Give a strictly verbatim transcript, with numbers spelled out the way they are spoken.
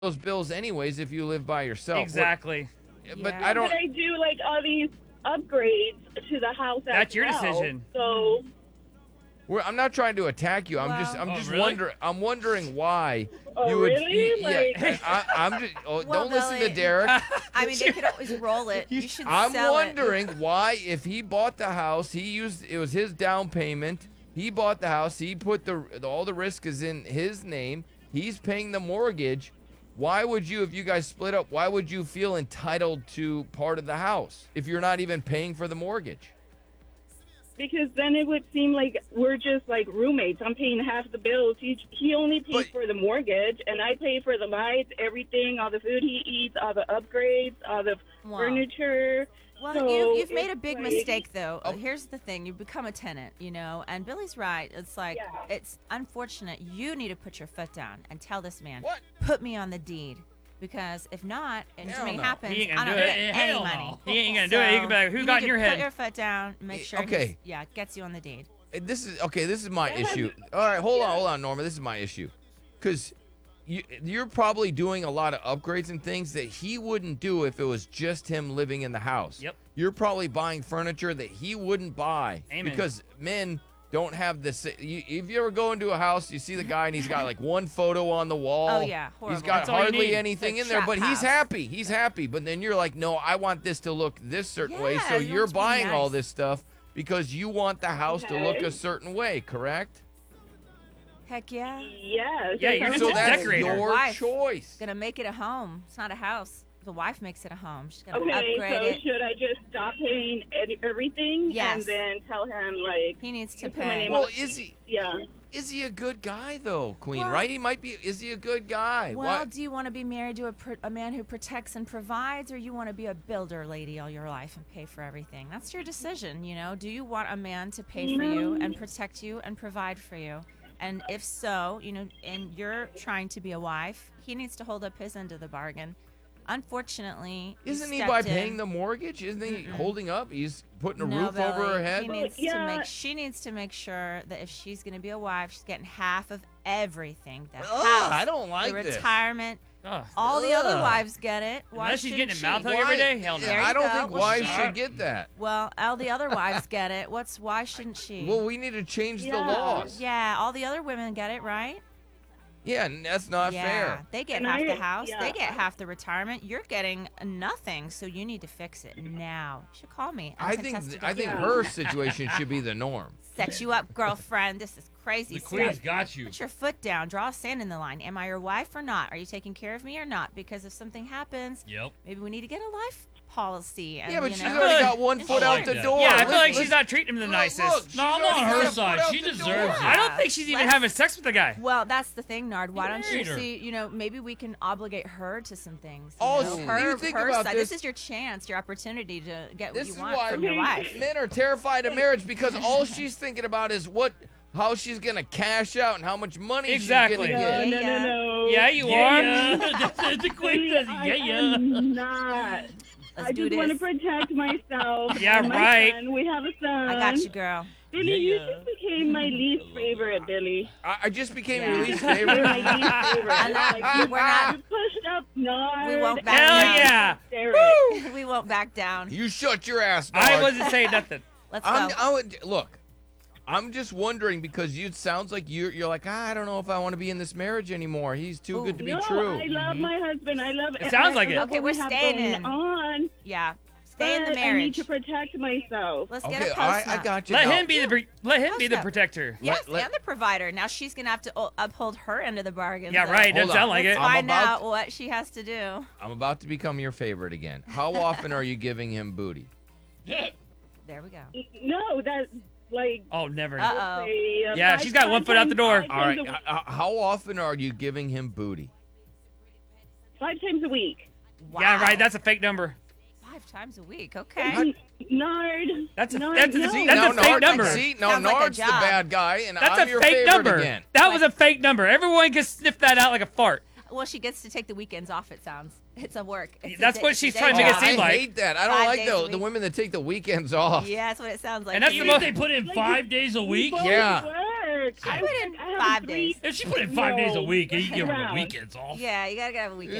those bills anyways if you live by yourself. Exactly. What, but Yeah. I don't. But I do like all these upgrades to the house. That's as your well. decision. So We're, I'm not trying to attack you. I'm Well- just. I'm Oh, just really? wondering. I'm wondering why Oh, you would. really? y- Yeah. Like- I, I'm just. Oh, Well, don't listen to Billy- Derek. I mean, they could always roll it. You should I'm sell wondering why, if he bought the house, he used it was his down payment. He bought the house. He put the all the risk is in his name. He's paying the mortgage. Why would you, if you guys split up, why would you feel entitled to part of the house if you're not even paying for the mortgage? because then it would seem like we're just like roommates. I'm paying half the bills. He he only pays But- for the mortgage, and I pay for the lights, everything, all the food he eats, all the upgrades, all the Wow. furniture. Well, So you, you've made a it's big like- mistake, though. Oh. Here's the thing: you become a tenant, you know. And Billy's right. It's like Yeah. it's unfortunate. You need to put your foot down and tell this man, What? put me on the deed, because if not, and Hell something no. happens, He ain't I gonna don't do get it. any Hell no. money. He ain't gonna do it. He can be like, who you got need in your to head? Put your foot down. Make sure. Okay. he's- Yeah, gets you on the deed. This is okay. This is my issue. All right, hold on, hold on, Norma. This is my issue, because you, you're probably doing a lot of upgrades and things that he wouldn't do if it was just him living in the house. Yep. You're probably buying furniture that he wouldn't buy Amen. because men don't have this. You, if you ever go into a house, you see the guy and he's got like one photo on the wall. Oh, yeah, He's horrible. got That's all you hardly need. anything It's in a there, trap but he's house. happy. He's happy. But then you're like, no, I want this to look this certain way. Yeah, So you you're want it to be buying all nice. this stuff because you want the house to look Okay. a certain way, correct? Heck yeah. Yes. Yeah, you're that's just So a that's decorator. your Wife. choice. Gonna make it a home. It's not a house. The wife makes it a home. She's gonna Okay, upgrade so it. should I just stop paying ed- everything Yes. and then tell him like, He needs to Put my pay. name Well, is he yeah? is he a good guy though, Queen? Well- right? He might be. Is he a good guy? Well, Why- do you want to be married to a, pr- a man who protects and provides, or you want to be a builder lady all your life and pay for everything? That's your decision, you know. Do you want a man to pay for you and protect you and provide for you? And if so, you know, and you're trying to be a wife, he needs to hold up his end of the bargain. Unfortunately, you Isn't he by stepped in. paying the mortgage? Isn't he holding up? He's putting a No, roof over Billy, her head. He needs to Yeah. make. She needs to make sure that if she's going to be a wife, she's getting half of everything. The Ugh, house, I don't like the this. retirement. Ugh. All the other Ugh. wives get it. Why Unless she's shouldn't getting a she? mouth hug every day, hell no. There I you don't go. think Well, wives she- should get that. Well, all the other wives get it. What's why shouldn't she? Well, we need to change the Yeah. laws. yeah, all the other women get it, right? Yeah, and that's not yeah, fair. they get And half I- the house. They yeah. get half the retirement. You're getting nothing, so you need to fix it now. You should call me. I'm I gonna think test it I think again. her situation should be the norm. Set you up, girlfriend. This is crazy The stuff. queen's got you. Put your foot down. Draw a sand in the line. Am I your wife or not? Are you taking care of me or not? Because if something happens, Yep. maybe we need to get a life policy. And, Yeah, but you she's know, already Good. got one foot I out like the that. door. Yeah, I Let's- feel like she's let's- not treating him the look, nicest. look, she's No, I'm already on got her a side. foot out She the deserves door. it. I don't think she's even Let's- having sex with the guy. Well, that's the thing, Nard. Why don't you married her. see? You know, maybe we can obligate her to some things. You Oh, know? you her, think her about side. this- This is your chance, your opportunity to get This what is you want why from your wife. men are terrified of marriage because all she's thinking about is what, how she's gonna cash out and how much money Exactly. she's gonna No, get. no, no, no. Yeah, you Yeah, are. yeah. That's- the queen says, I yeah, yeah. am not. Let's I do just want to this. protect myself. Yeah, and my right. Son. We have a son. I got you, girl. Billy, Yeah, you yeah. just became my least favorite, Billy. I, I just became Yeah. your least You're favorite. my least favorite. I'm not- Like, you- we're not- You pushed up Nard. We won't back Hell down. yeah. Derek. we won't back down. You shut your ass, dog. I wasn't saying nothing. Let's I'm, go. I would look. I'm just wondering because you it sounds like you're you're like ah, I don't know if I want to be in this marriage anymore. He's too Ooh. good to be no, true. I love my husband. I love It sounds like I it. love Okay, what we we're have staying going in. on. yeah, stay in the but I need marriage. to protect myself. Let's Okay, get a all post right, I got you. Let now. him be the pre- let him be the How's that? protector. Yes, let- and the provider. Now she's gonna have to u- uphold her end of the bargain. Yeah, so right. Hold Doesn't sound on. like Let's it. I'm find about out to- what she has to do. I'm about to become your favorite again. How often are you giving him booty? Yeah. There we go. No, that like. Oh, never. Uh-oh. say, uh, Yeah, five- she's got one five foot out the times- door. Five All right. times, a, h- h- How often are you giving him booty? five times a week. Yeah, Wow. right. That's a fake number. Five times a week. Okay. And Nard. That's a- Nard, that's a- no. See, That's now a fake Nard, number. See, now Sounds like a Nard's the job. bad guy, and That's I'm a your fake favorite number. again. That was a fake number. Everyone can sniff that out like a fart. Well, she gets to take the weekends off. It sounds. It's a work. It's a That's day- what it's a she's day trying to make it job. seem I like. hate that. I don't Five like days a the, the week. women that take the weekends off. Yeah, that's what it sounds like. And that's to the You me. mean most- they put in five days a week? Both Yeah. work. work. I, put in I have five three- days. If she put in five days a No. week, and you give her the Wow. weekends off. Yeah, you gotta have a weekend.